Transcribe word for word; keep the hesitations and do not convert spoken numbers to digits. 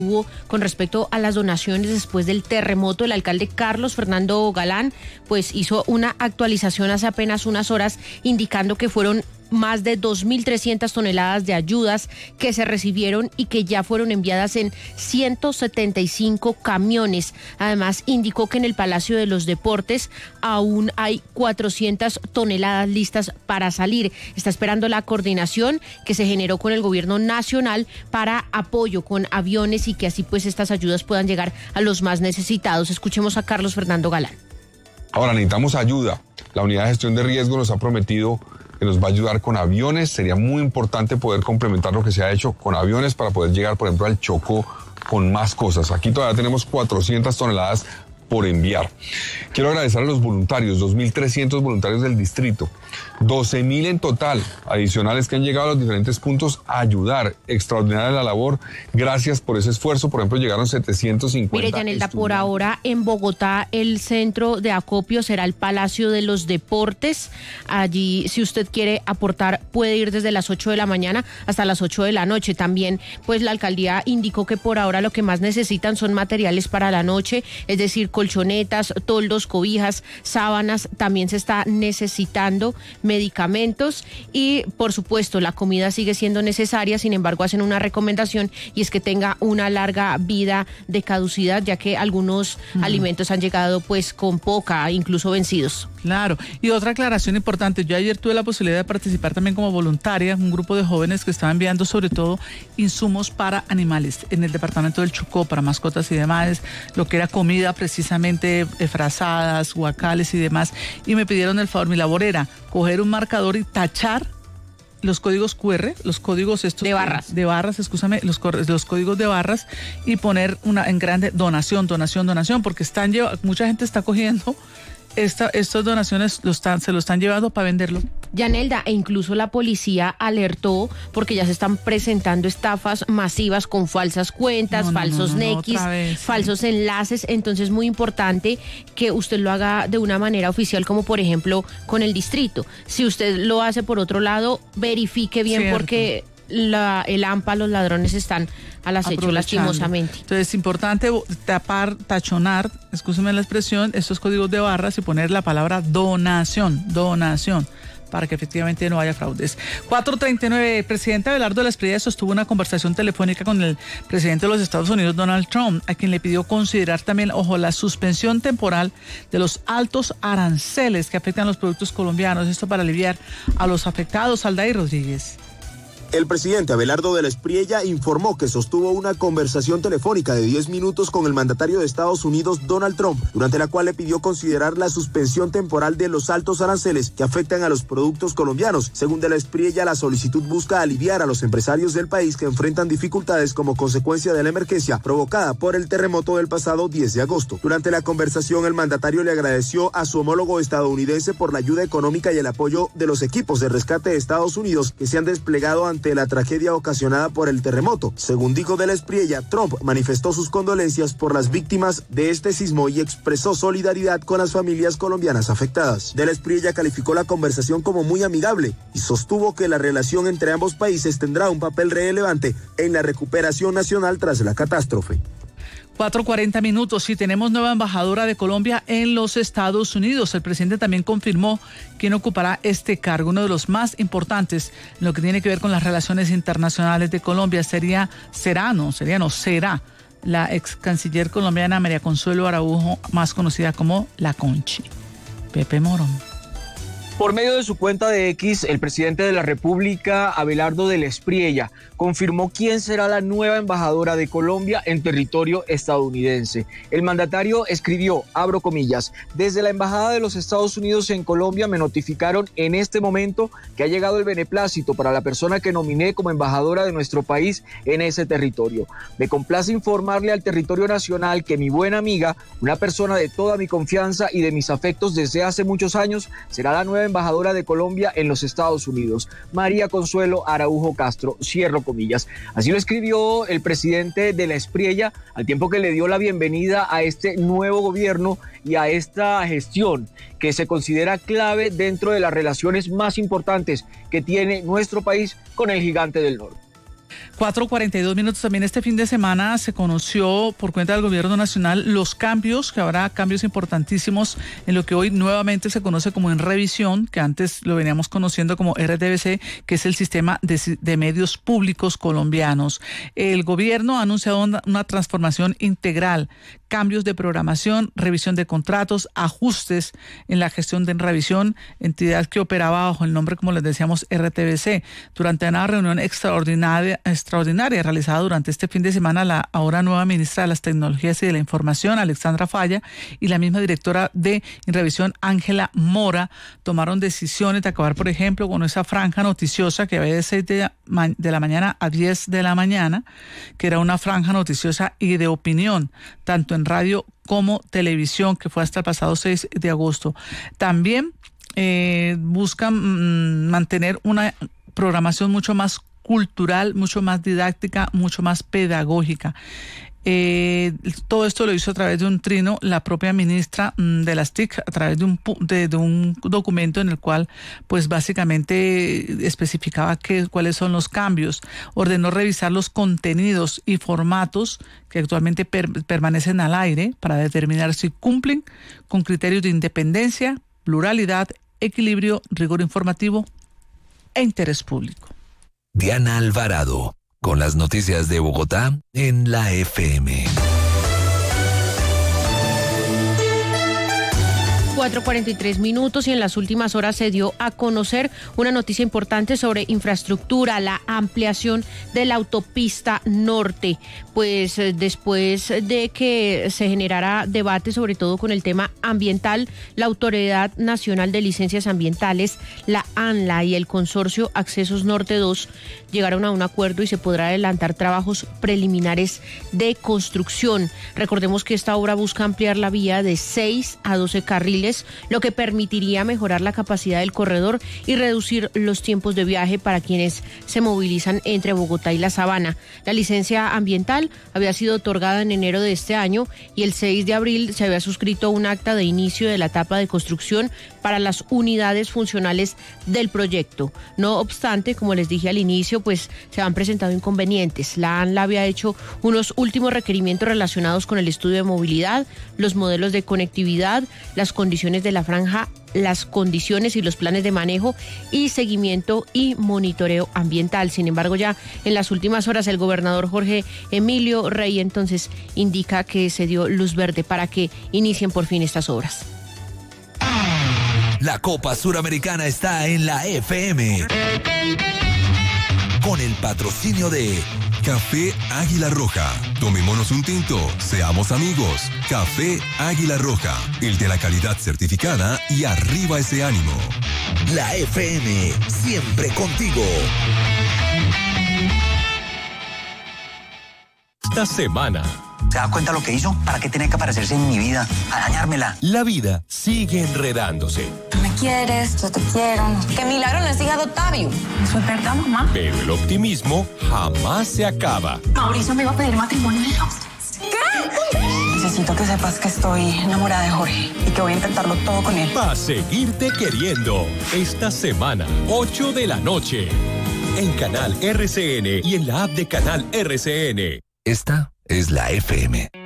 hubo con respecto a las donaciones después del terremoto. El alcalde Carlos Fernando Galán pues hizo una actualización hace apenas unas horas indicando que fueron más de dos mil trescientas toneladas de ayudas que se recibieron y que ya fueron enviadas en ciento setenta y cinco camiones. Además, indicó que en el Palacio de los Deportes aún hay cuatrocientas toneladas listas para salir. Está esperando la coordinación que se generó con el gobierno nacional para apoyo con aviones y que así pues estas ayudas puedan llegar a los más necesitados. Escuchemos a Carlos Fernando Galán. Ahora necesitamos ayuda. La unidad de gestión de riesgo nos ha prometido que nos va a ayudar con aviones. Sería muy importante poder complementar lo que se ha hecho con aviones para poder llegar, por ejemplo, al Chocó con más cosas. Aquí todavía tenemos cuatrocientas toneladas por enviar. Quiero agradecer a los voluntarios, dos mil trescientos voluntarios del distrito, doce mil en total adicionales que han llegado a los diferentes puntos a ayudar. Extraordinaria la labor. Gracias por ese esfuerzo. Por ejemplo, llegaron setecientos cincuenta. Mire, Yanelda, por ahora en Bogotá el centro de acopio será el Palacio de los Deportes. Allí, si usted quiere aportar, puede ir desde las ocho de la mañana hasta las ocho de la noche. También, pues la alcaldía indicó que por ahora lo que más necesitan son materiales para la noche, es decir, colchonetas, toldos, cobijas, sábanas. También se está necesitando medicamentos y, por supuesto, la comida sigue siendo necesaria. Sin embargo, hacen una recomendación y es que tenga una larga vida de caducidad, ya que algunos uh-huh. alimentos han llegado pues con poca, incluso vencidos. Claro. Y otra aclaración importante, yo ayer tuve la posibilidad de participar también como voluntaria, un grupo de jóvenes que estaban enviando sobre todo insumos para animales en el departamento del Chocó, para mascotas y demás, lo que era comida precisamente, eh, frazadas, guacales y demás, y me pidieron el favor, mi labor era coger un marcador y tachar los códigos cu erre, los códigos estos de barras, de barras, escúchame, los, los códigos de barras y poner una en grande donación, donación, donación, porque están lleva, mucha gente está cogiendo esta, estas donaciones, lo están, se lo están llevando para venderlo. Yanelda, e incluso la policía alertó porque ya se están presentando estafas masivas con falsas cuentas, no, no, falsos no, no, nequis, vez, falsos sí. enlaces. Entonces, muy importante que usted lo haga de una manera oficial, como por ejemplo con el distrito. Si usted lo hace por otro lado, verifique bien. Cierto. Porque la, el AMPA, los ladrones están al acecho lastimosamente. Entonces es importante tapar, tachonar, excúseme la expresión, estos códigos de barras y poner la palabra donación, donación, para que efectivamente no haya fraudes. cuatro treinta y nueve, el presidente Abelardo de la Espriella sostuvo una conversación telefónica con el presidente de los Estados Unidos, Donald Trump, a quien le pidió considerar también, ojo, la suspensión temporal de los altos aranceles que afectan a los productos colombianos, esto para aliviar a los afectados. Aldair Rodríguez. El presidente Abelardo de la Espriella informó que sostuvo una conversación telefónica de diez minutos con el mandatario de Estados Unidos, Donald Trump, durante la cual le pidió considerar la suspensión temporal de los altos aranceles que afectan a los productos colombianos. Según de la Espriella, la solicitud busca aliviar a los empresarios del país que enfrentan dificultades como consecuencia de la emergencia provocada por el terremoto del pasado diez de agosto. Durante la conversación, el mandatario le agradeció a su homólogo estadounidense por la ayuda económica y el apoyo de los equipos de rescate de Estados Unidos que se han desplegado ante de la tragedia ocasionada por el terremoto. Según dijo de la Espriella, Trump manifestó sus condolencias por las víctimas de este sismo y expresó solidaridad con las familias colombianas afectadas. De la Espriella calificó la conversación como muy amigable y sostuvo que la relación entre ambos países tendrá un papel relevante en la recuperación nacional tras la catástrofe. cuatro cuarenta minutos, sí, tenemos nueva embajadora de Colombia en los Estados Unidos. El presidente también confirmó quién ocupará este cargo, uno de los más importantes en lo que tiene que ver con las relaciones internacionales de Colombia. Sería, será, no, sería, no, será la ex canciller colombiana María Consuelo Araujo, más conocida como La Conchi. Pepe Morón. Por medio de su cuenta de X, el presidente de la República, Abelardo de la Espriella, confirmó quién será la nueva embajadora de Colombia en territorio estadounidense. El mandatario escribió, abro comillas, desde la Embajada de los Estados Unidos en Colombia me notificaron en este momento que ha llegado el beneplácito para la persona que nominé como embajadora de nuestro país en ese territorio. Me complace informarle al territorio nacional que mi buena amiga, una persona de toda mi confianza y de mis afectos desde hace muchos años, será la nueva embajadora de Colombia en los Estados Unidos, María Consuelo Araujo Castro, cierro comillas. Así lo escribió el presidente de la Espriella al tiempo que le dio la bienvenida a este nuevo gobierno y a esta gestión que se considera clave dentro de las relaciones más importantes que tiene nuestro país con el gigante del norte. cuatro cuarenta y dos minutos. También este fin de semana se conoció por cuenta del gobierno nacional los cambios, que habrá cambios importantísimos en lo que hoy nuevamente se conoce como en revisión, que antes lo veníamos conociendo como R T V C, que es el sistema de, de medios públicos colombianos. El gobierno ha anunciado una, una transformación integral, cambios de programación, revisión de contratos, ajustes en la gestión de revisión, entidad que operaba bajo el nombre, como les decíamos, R T V C. Durante una reunión extraordinaria, extraordinaria realizada durante este fin de semana, la ahora nueva ministra de las Tecnologías y de la Información, Alexandra Falla, y la misma directora de Revisión, Ángela Mora, tomaron decisiones de acabar, por ejemplo, con esa franja noticiosa que había de seis de la mañana a diez de la mañana, que era una franja noticiosa y de opinión, tanto en radio como televisión, que fue hasta el pasado seis de agosto. También eh, buscan mmm, mantener una programación mucho más cultural, mucho más didáctica, mucho más pedagógica. Eh, todo esto lo hizo a través de un trino la propia ministra mmm, de las T I C, a través de un, de, de un documento en el cual pues básicamente especificaba que, cuáles son los cambios. Ordenó revisar los contenidos y formatos que actualmente per, permanecen al aire para determinar si cumplen con criterios de independencia, pluralidad, equilibrio, rigor informativo e interés público. Diana Alvarado, con las noticias de Bogotá en la F M. cuatro cuarenta y tres minutos y en las últimas horas se dio a conocer una noticia importante sobre infraestructura, la ampliación de la autopista norte. Pues después de que se generara debate sobre todo con el tema ambiental, la Autoridad Nacional de Licencias Ambientales, la ANLA y el consorcio Accesos Norte dos llegaron a un acuerdo y se podrá adelantar trabajos preliminares de construcción. Recordemos que esta obra busca ampliar la vía de seis a doce carriles, lo que permitiría mejorar la capacidad del corredor y reducir los tiempos de viaje para quienes se movilizan entre Bogotá y la Sabana. La licencia ambiental había sido otorgada en enero de este año y el seis de abril se había suscrito un acta de inicio de la etapa de construcción para las unidades funcionales del proyecto. No obstante, como les dije al inicio, pues se han presentado inconvenientes. La ANLA había hecho unos últimos requerimientos relacionados con el estudio de movilidad, los modelos de conectividad, las condiciones de la franja, las condiciones y los planes de manejo y seguimiento y monitoreo ambiental. Sin embargo, ya en las últimas horas el gobernador Jorge Emilio Rey entonces indica que se dio luz verde para que inicien por fin estas obras. La Copa Suramericana está en la F M. Con el patrocinio de Café Águila Roja. Tomémonos un tinto, seamos amigos. Café Águila Roja, el de la calidad certificada y arriba ese ánimo. La F M, siempre contigo. Esta semana. ¿Se da cuenta lo que hizo? ¿Para qué tiene que aparecerse en mi vida? A dañármela. La vida sigue enredándose. Me quieres, yo te quiero. ¡Qué milagro no es hija de Octavio! ¿Eso es verdad, mamá? Pero el optimismo jamás se acaba. Mauricio me iba a pedir matrimonio en ¿Qué? Necesito que sepas que estoy enamorada de Jorge y que voy a intentarlo todo con él. Va a seguirte queriendo. Esta semana, ocho de la noche. En Canal R C N y en la app de Canal R C N. Esta es la F M.